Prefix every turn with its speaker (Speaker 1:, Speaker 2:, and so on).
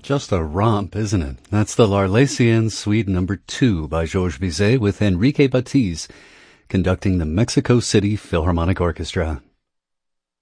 Speaker 1: Just a romp, isn't it? That's the L'Arlésienne Suite No. 2 by Georges Bizet with Enrique Batiz conducting the Mexico City Philharmonic Orchestra.